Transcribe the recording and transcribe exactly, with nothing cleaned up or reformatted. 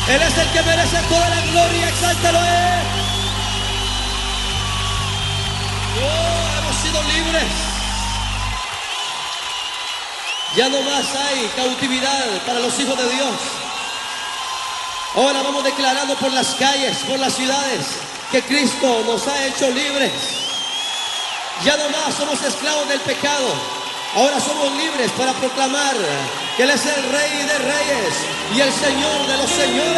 Él es el que merece toda la gloria, exáltalo a Él. Oh, hemos sido libres. Ya no más hay cautividad para los hijos de Dios. Ahora vamos declarando por las calles, por las ciudades, que Cristo nos ha hecho libres. Ya no más somos esclavos del pecado. Ahora somos libres para proclamar que Él es el Rey de Reyes y el Señor de los Señores.